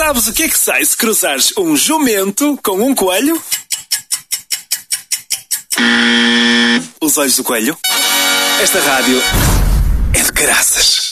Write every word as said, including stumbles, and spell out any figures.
Sabes o que é que sai se cruzares um jumento com um coelho? Os olhos do coelho? Esta rádio é de caraças.